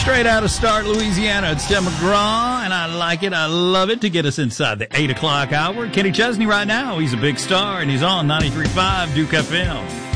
Straight out of Start, Louisiana, it's Tim McGraw, and I like it, I love it, to get us inside the 8 o'clock hour. Kenny Chesney right now, he's a big star, and he's on 93.5 Duke FM.